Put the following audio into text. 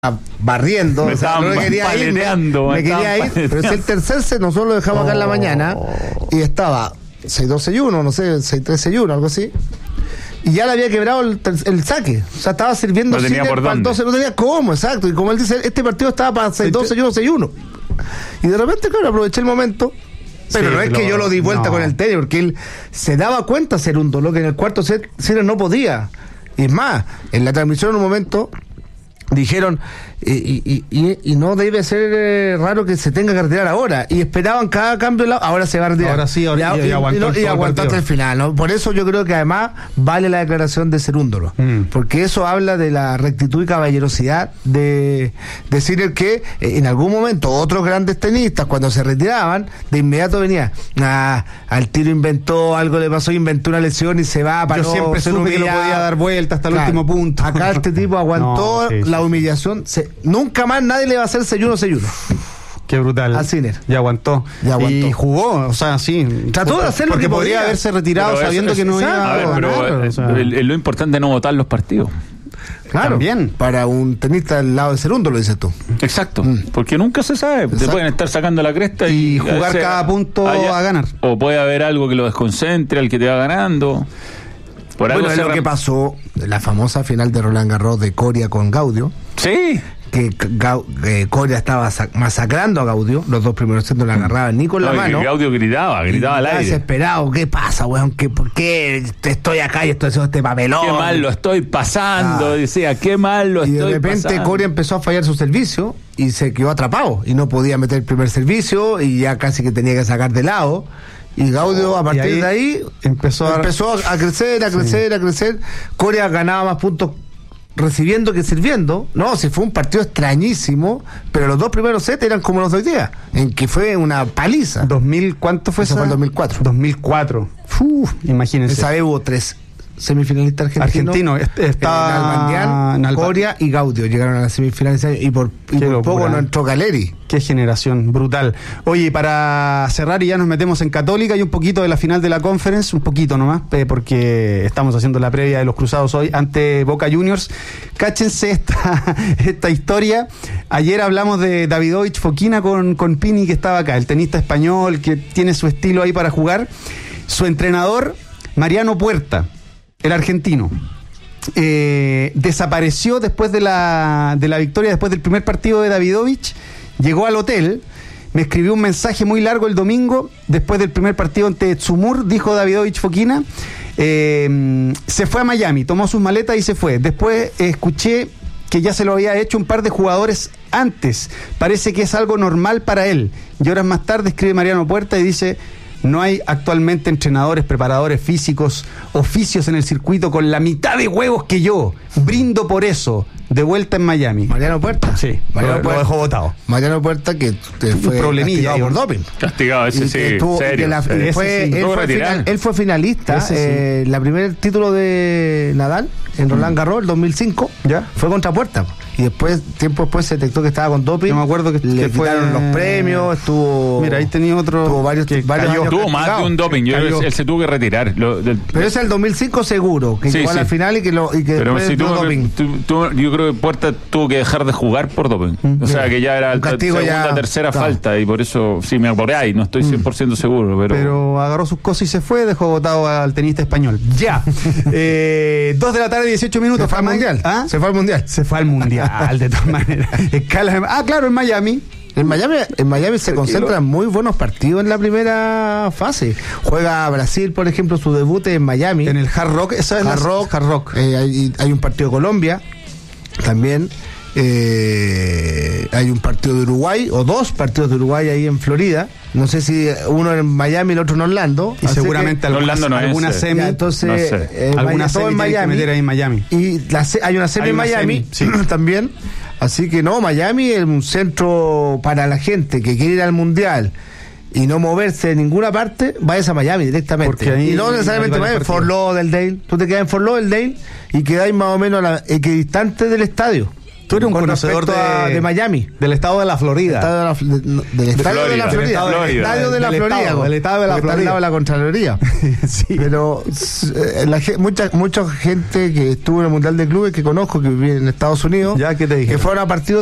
barriendo, me quería ir, pero es el tercer set, nosotros lo dejamos acá en la mañana y estaba 6-2-6-1, no sé, 6-3-6-1, algo así. Y ya le había quebrado el saque. O sea, estaba sirviendo no tenía por dónde. 12, no tenía cómo, exacto. Y como él dice, este partido estaba para 6-2, 6-1. Y de repente, claro, aproveché el momento. Pero sí, no es que yo lo di vuelta con el tenis, porque él se daba cuenta ser un dolor que en el cuarto set Sinner no podía. Y es más, en la transmisión en un momento dijeron y no debe ser raro que se tenga que retirar ahora, y esperaban cada cambio de lado. Ahora se va a retirar, ahora sí, y aguantó hasta el final, ¿no? Por eso yo creo que además vale la declaración de Cerúndolo, porque eso habla de la rectitud y caballerosidad de decir que en algún momento otros grandes tenistas cuando se retiraban de inmediato venía al tiro inventó algo, le pasó, inventó una lesión y se va para yo siempre supe que lo podía dar vuelta hasta el último punto. Acá este tipo aguantó la humillación. Nunca más nadie le va a hacer 6-1. Qué brutal. A Sinner. Y aguantó. Y jugó, o sea, sí. Trató de hacerlo, porque podría haberse retirado sabiendo que no iba a ganar. Lo importante es no votar los partidos. Claro, también para un tenista al lado de Cerúndolo, lo dices tú. Exacto, porque nunca se sabe. Te pueden estar sacando la cresta y jugar cada punto a ganar. O puede haber algo que lo desconcentre al que te va ganando. Bueno, es lo que pasó la famosa final de Roland Garros de Coria con Gaudio. Sí. Que Coria estaba masacrando a Gaudio, los dos primeros sets no le agarraban ni con la mano. Gaudio gritaba al aire. Desesperado, ¿qué pasa, weón? ¿Por qué estoy acá y estoy haciendo este papelón? Qué mal lo estoy pasando, decía, qué mal lo estoy pasando. Y de repente Coria empezó a fallar su servicio y se quedó atrapado y no podía meter el primer servicio y ya casi que tenía que sacar de lado. Y Gaudio a partir de ahí empezó a crecer. Coria ganaba más puntos recibiendo que sirviendo. No, si fue un partido extrañísimo, pero los dos primeros sets eran como los de hoy día, en que fue una paliza. ¿Cuánto fue eso? Fue en 2004. 2004. Imagínense. Esa vez hubo 3 semifinalistas argentinos. Nalbandián, Coria y Gaudio llegaron a las semifinales y por poco no entró Caleri. Qué generación, brutal. Oye, para cerrar y ya nos metemos en Católica y un poquito de la final de la Conference, un poquito nomás, porque estamos haciendo la previa de los cruzados hoy ante Boca Juniors. Cáchense esta historia. Ayer hablamos de Davidovich Fokina con Pini, que estaba acá, el tenista español que tiene su estilo ahí para jugar. Su entrenador, Mariano Puerta, el argentino, desapareció después de la victoria, después del primer partido de Davidovich. Llegó al hotel, me escribió un mensaje muy largo el domingo, después del primer partido ante Tsumur, dijo Davidovich Fokina, se fue a Miami, tomó sus maletas y se fue. Después escuché que ya se lo había hecho un par de jugadores antes, parece que es algo normal para él. Y horas más tarde escribe Mariano Puerta y dice: no hay actualmente entrenadores, preparadores físicos, oficios en el circuito con la mitad de huevos que yo. Brindo por eso. De vuelta en Miami. Mariano Puerta. Sí, lo dejó botado. Mariano Puerta, que fue problemilla castigado por doping. Castigado, ese sí, serio. Él fue finalista. La primer título de Nadal en Roland Garros, el 2005, ¿ya? Fue contra Puerta. Y después, tiempo después, se detectó que estaba con doping. Yo me acuerdo que le quitaron los premios, estuvo... Mira, ahí tenía otro... Tuvo varios años tuvo más de un doping. Él se tuvo que retirar. Pero ese es el 2005 seguro, que llegó a la final y que después si tuvo doping. Yo creo que Puerta tuvo que dejar de jugar por doping. O sea, que ya era la segunda, tercera falta, y por eso, sí, me por ahí, no estoy 100% seguro. Pero agarró sus cosas y se fue, dejó botado al tenista español. Ya. 2 de la tarde, 18 minutos. Se fue al Mundial. Se fue al Mundial, de todas maneras. Claro, en Miami. En Miami se concentran muy buenos partidos en la primera fase. Juega Brasil, por ejemplo, su debut en Miami. En el Hard Rock. Hard Rock. Hay un partido de Colombia también. Hay un partido de Uruguay, o 2 partidos de Uruguay ahí en Florida. No sé si uno en Miami y el otro en Orlando. Y seguramente alguna semi. Entonces, no sé. Alguna semi en Miami. Meter ahí en Miami. Y hay una semi en Miami también. Así que Miami es un centro para la gente que quiere ir al Mundial y no moverse de ninguna parte. Vayas a Miami directamente. Y no necesariamente Miami, Fort Lauderdale. Tú te quedas en Fort Lauderdale y quedáis más o menos a la equidistante del estadio. Tú eres un conocedor de Miami. Del estado de la Florida. Del estadio de la Florida. Del estadio de la Florida. Del estado de la Florida. Al lado de la Contraloría. Sí. Pero mucha gente que estuvo en el Mundial de Clubes que conozco, que vive en Estados Unidos, ya, ¿qué te dije? Que fueron a partidos